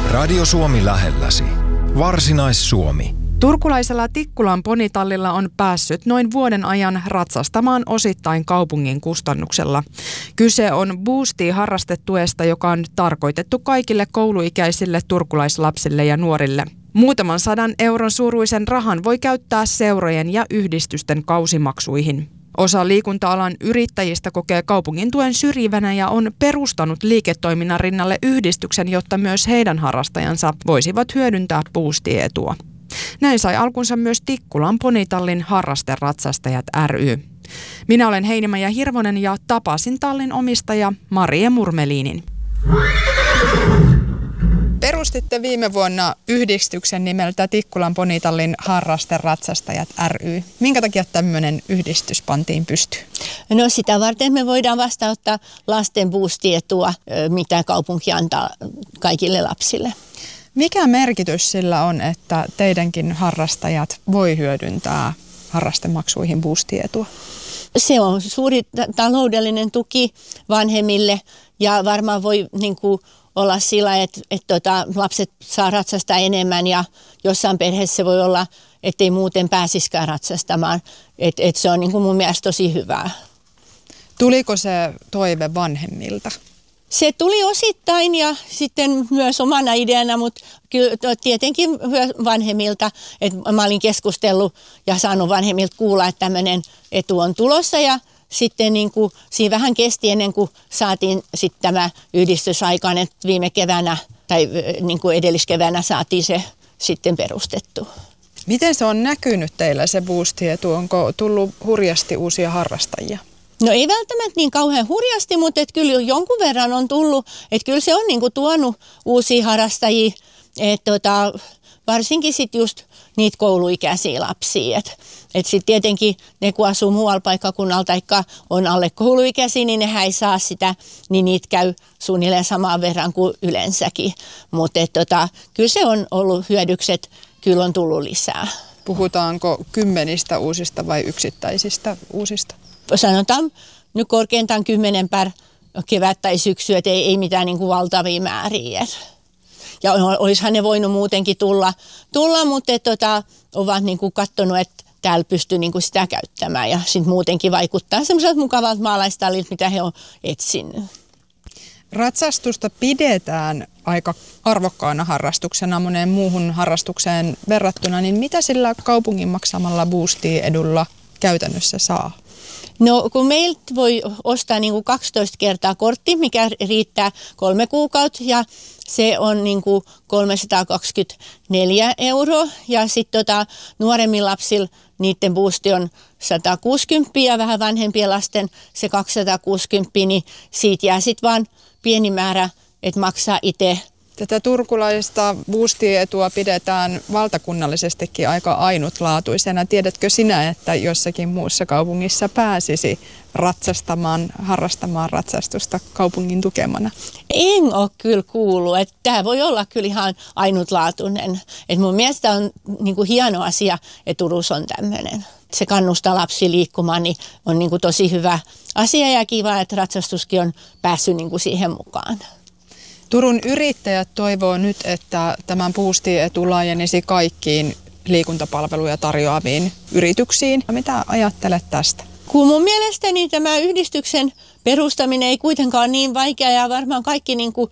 Radio Suomi lähelläsi. Varsinais-Suomi. Turkulaisella Tikkulan ponitallilla on päässyt noin vuoden ajan ratsastamaan osittain kaupungin kustannuksella. Kyse on Boosty-harrastetuesta, joka on tarkoitettu kaikille kouluikäisille turkulaislapsille ja nuorille. Muutaman 100 euron suuruisen rahan voi käyttää seurojen ja yhdistysten kausimaksuihin. Osa liikunta-alan yrittäjistä kokee kaupungin tuen syrjivänä ja on perustanut liiketoiminnan rinnalle yhdistyksen, jotta myös heidän harrastajansa voisivat hyödyntää Boosty-etua. Näin sai alkunsa myös Tikkulan ponitallin harrasteratsastajat ry. Minä olen Heinimaja Hirvonen ja tapasin tallin omistaja Marie Murmelinin. Perustitte viime vuonna yhdistyksen nimeltä Tikkulan ponitallin harrasteratsastajat ry. Minkä takia tämmöinen yhdistys pantiin pystyyn? No sitä varten me voidaan vastaanottaa lasten Boosty-etua, mitä kaupunki antaa kaikille lapsille. Mikä merkitys sillä on, että teidänkin harrastajat voi hyödyntää harrastemaksuihin Boosty-etua? Se on suuri taloudellinen tuki vanhemmille ja varmaan voi olla sillä, että lapset saa ratsastaa enemmän ja jossain perheessä voi olla, ettei muuten pääsiskään ratsastamaan. Se on mun mielestä tosi hyvää. Tuliko se toive vanhemmilta? Se tuli osittain ja sitten myös omana ideana, mutta kyllä tietenkin vanhemmilta, että mä olin keskustellut ja saanut vanhemmilta kuulla, että tämmöinen etu on tulossa ja sitten siinä vähän kesti ennen kuin saatiin sitten tämä yhdistys aikaan, että viime keväänä tai edelliskeväänä saatiin se sitten perustettu. Miten se on näkynyt teillä se Boosty-etu? Onko tullut hurjasti uusia harrastajia? No ei välttämättä niin kauhean hurjasti, mutta kyllä jonkun verran on tullut, että kyllä se on tuonut uusia harrastajia, että varsinkin sitten just niitä kouluikäisiä lapsia. Että sitten tietenkin ne, kun asuu muualla paikkakunnalla tai on alle kouluikäisiä, niin nehän ei saa sitä, niin niitä käy suunnilleen samaan verran kuin yleensäkin. Mutta kyllä se on ollut hyödykset, kyllä on tullut lisää. Puhutaanko kymmenistä uusista vai yksittäisistä uusista? Sanotaan nyt korkeintaan 10 per kevät tai syksy, että ei mitään valtavia määriä. Ja olisihan ne voinut muutenkin tulla mutta ovat katsonut, että täällä pystyy sitä käyttämään ja sitten muutenkin vaikuttaa semmoiselta mukavalta maalaistallilta, mitä he on etsinyt. Ratsastusta pidetään aika arvokkaana harrastuksena moneen muuhun harrastukseen verrattuna, niin mitä sillä kaupungin maksamalla Boosty-edulla käytännössä saa? No kun meiltä voi ostaa 12 kertaa kortti, mikä riittää 3 kuukautta ja se on 324 € ja sitten nuoremmilla lapsilla niiden Boosty on 160 ja vähän vanhempien lasten se 260, niin siitä jää sitten vaan pieni määrä, että maksaa itse. Tätä turkulaista Boosty-etua pidetään valtakunnallisestikin aika ainutlaatuisena. Tiedätkö sinä, että jossakin muussa kaupungissa pääsisi harrastamaan ratsastusta kaupungin tukemana? En ole kyllä kuullut, että tämä voi olla kyllä ihan ainutlaatuinen. Et mun mielestä on hieno asia, että Turussa on tämmöinen. Se kannustaa lapsia liikkumaan, niin on tosi hyvä asia ja kiva, että ratsastuskin on päässyt siihen mukaan. Turun yrittäjät toivoo nyt, että tämän Boosty-etu laajenisi kaikkiin liikuntapalveluja tarjoaviin yrityksiin. Mitä ajattelet tästä? Kun mun mielestäni tämä yhdistyksen perustaminen ei kuitenkaan ole niin vaikea ja varmaan kaikki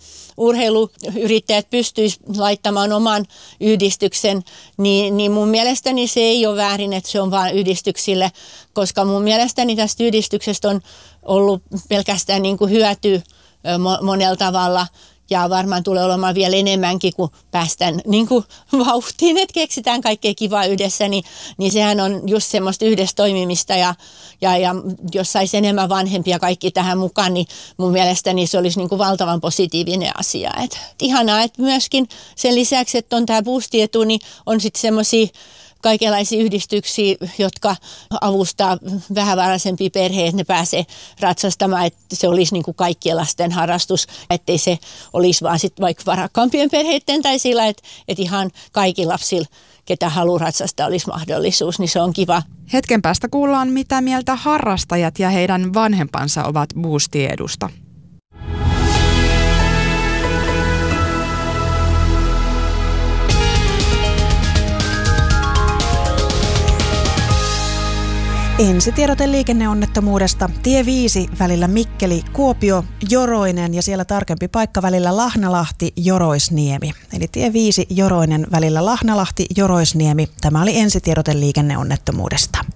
urheiluyrittäjät pystyisivät laittamaan oman yhdistyksen, niin mun mielestäni se ei ole väärin, että se on vain yhdistyksille, koska mun mielestäni tästä yhdistyksestä on ollut pelkästään hyötyä monella tavalla. Ja varmaan tulee olemaan vielä enemmänkin, kun päästään vauhtiin, että keksitään kaikkea kivaa yhdessä, niin sehän on just semmoista yhdessä toimimista ja jos saisi enemmän vanhempia kaikki tähän mukaan, niin mun mielestäni se olisi valtavan positiivinen asia. Et ihanaa, että myöskin sen lisäksi, että on tämä Boosty-etu, niin on sitten semmoisia kaikenlaisia yhdistyksiä, jotka avustaa vähävaraisempia perheitä, että ne pääsee ratsastamaan, että se olisi kaikkien lasten harrastus, ettei se olisi vaan sit vaikka varakkaampien perheiden tai sillä, että ihan kaikilla lapsilla, ketä haluaa ratsastaa, olisi mahdollisuus, niin se on kiva. Hetken päästä kuullaan, mitä mieltä harrastajat ja heidän vanhempansa ovat Boosty-edusta. Ensitiedote liikenneonnettomuudesta. Tie 5 välillä Mikkeli-Kuopio, Joroinen ja siellä tarkempi paikka välillä Lahnalahti, Joroisniemi. Eli tie 5 Joroinen välillä Lahnalahti, Joroisniemi. Tämä oli ensitiedote liikenneonnettomuudesta.